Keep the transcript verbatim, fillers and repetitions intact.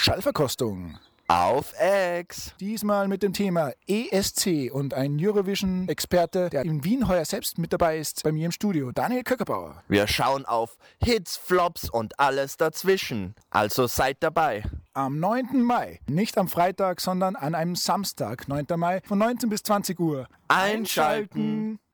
Schallverkostung. Auf Ex. Diesmal mit dem Thema E S C und ein Eurovision-Experte, der in Wien heuer selbst mit dabei ist, bei mir im Studio, Daniel Köckerbauer. Wir schauen auf Hits, Flops und alles dazwischen. Also seid dabei. Am neunten Mai, nicht am Freitag, sondern an einem Samstag, neunten Mai, von neunzehn bis zwanzig Uhr. Einschalten.